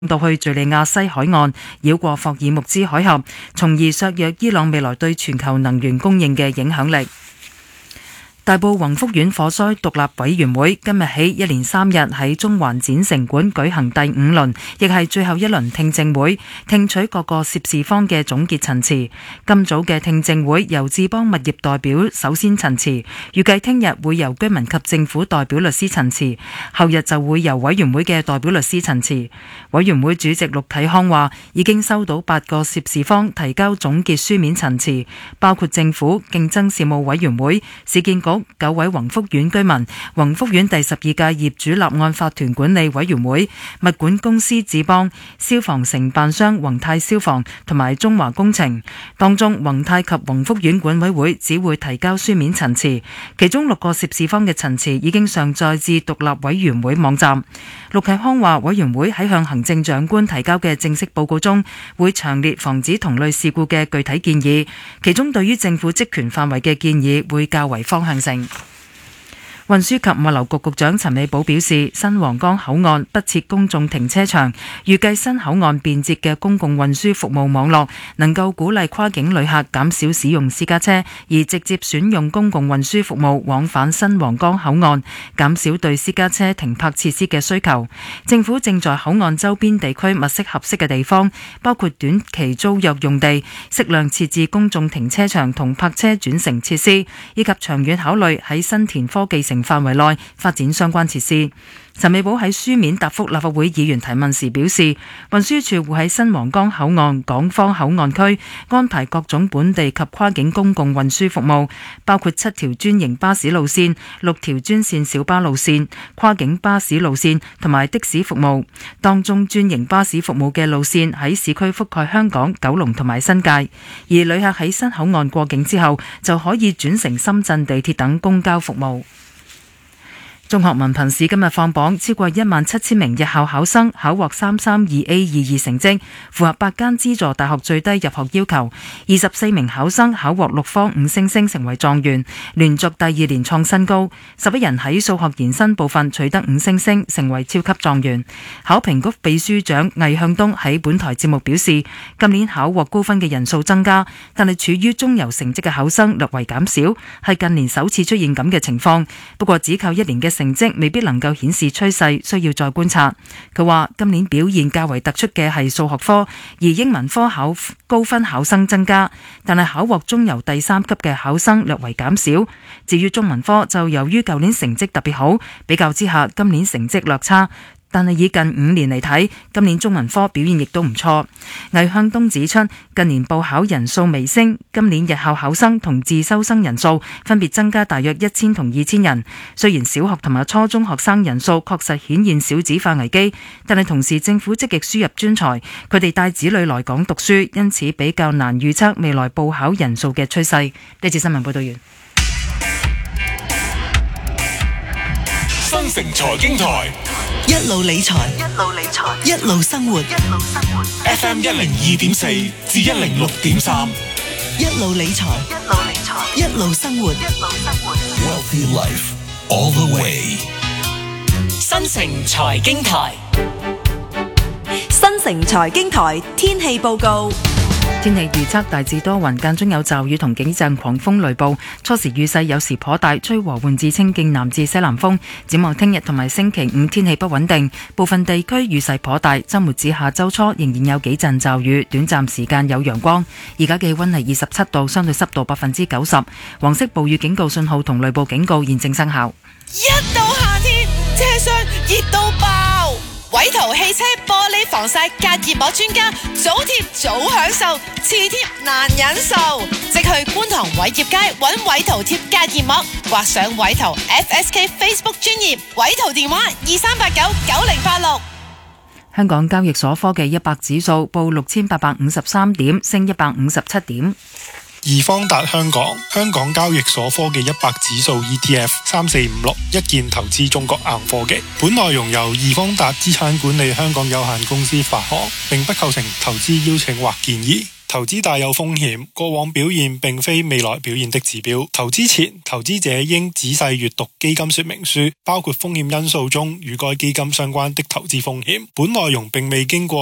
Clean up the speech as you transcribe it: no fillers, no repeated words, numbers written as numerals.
到去敘利亞西海岸，繞過霍爾木茲海峽，從而削弱伊朗未來對全球能源供應嘅影響力。大埔宏福苑火災獨立委員會今日起一連3日喺中環展城館舉行第5輪，亦係最後一輪聽證會，聽取各個涉事方嘅總結陳詞。今早嘅聽證會由智邦物業代表首先陳詞，預計聽日會由居民及政府代表律師陳詞，後日就會由委員會嘅代表律師陳詞。委員會主席陸啟康話，已經收到8個涉事方提交總結書面陳詞，包括政府、競爭事務委員會、市建局、9位宏福苑居民、宏福苑第12屆業主立案法團管理委員會、物管公司智邦、消防承辦商宏泰消防同埋中華工程。當中宏泰及宏福苑管委會只會提交書面陳詞，其中6個涉事方嘅陳詞已經上載至獨立委員會網站。陸啟康話，委員會喺向行政長官提交嘅正式報告中，會詳列防止同類事故嘅具體建議，其中對於政府職權範圍嘅建議會較為方向性。運輸及物流局局長陳美寶表示，新皇崗口岸不設公眾停車場，預計新口岸便捷嘅公共運輸服務網絡能夠鼓勵跨境旅客減少使用私家車，而直接選用公共運輸服務往返新皇崗口岸，減少對私家車停泊設施嘅需求。政府正在口岸周邊地區物色合適嘅地方，包括短期租約用地、適量設置公眾停車場同泊車轉乘設施，以及長遠考慮喺新田科技城範圍內發展相關設施。陳美寶喺書面答覆立法會議員提問時表示，運輸署會喺新皇崗口岸港方口岸區安排各種本地及跨境公共運輸服務，包括7條專營巴士路線、6條專線小巴路線、跨境巴士路線同埋的士服務。當中專營巴士服務嘅路線喺市區覆蓋香港、九龍同埋新界，而旅客喺新口岸過境之後就可以轉乘深圳地鐵等公交服務。中學文憑試今日放榜，超過17000名日校考生考獲332A22成績，符合8間資助大學最低入學要求。24名考生考獲6科5星星，成為狀元，連續第2年創新高。11人喺數學延伸部分取得5星星，成為超級狀元。考評局秘書長魏向東喺本台節目表示，今年考獲高分嘅人數增加，但係處於中游成績嘅考生略為減少，係近年首次出現咁嘅情況。不過只靠1年嘅成績未必能夠顯示趨勢，需要再觀察。佢話今年表現較為突出嘅係數學科，而英文科考高分考生增加，但係考獲中游第3級嘅考生略為減少。至於中文科就由於舊年成績特別好，比較之下今年成績略差。但係以近5年嚟睇，今年中文科表現亦都唔錯。魏向東指出，近年報考人數微升，今年日校考生同自修生人數分別增加大約1000同2000人。雖然小學同埋初中學生人數確實顯現少子化危機，但係同時政府積極輸入專才，佢哋帶子女來港讀書，因此比較難預測未來報考人數嘅趨勢。呢節新聞報道完。 新城財經台一路理財，一路生活。 FM 102.4至106.3， 一路理財，一路生活。 Wealthy Life all the way。 新城財經台， 新城財經台天氣報告。 天氣預測大致多雲，間中有驟雨同幾陣狂風雷暴，初時雨勢有時頗大，吹和緩至清勁南至西南風。展望聽日同埋星期5天氣不穩定，部分地區雨勢頗大，週末至下週初仍然有幾陣驟雨，短暫時間有陽光。而家嘅氣溫係27度，相對濕度90%，黃色暴雨警告信號同雷暴警告現正生效。 一到夏天，車廂熱到爆！偉圖汽車玻璃防曬隔熱膜專家，早貼早享受，遲貼難忍受。即去觀塘偉業街揾偉圖貼隔熱膜，或上偉圖 FSK Facebook 專頁，偉圖電話23899086。 香港交易所科技100指數報6853點，升157點。 易方達香港交易所科技100指數 ETF 3456一鍵投資中國硬科技。本內容由易方達資產管理香港有限公司發行，並不構成投資邀請或建議。 投資大有風險，過往表現並非未來表現的指標。投資前，投資者應仔細閱讀基金說明書，包括風險因素中與該基金相關的投資風險。本內容並未經過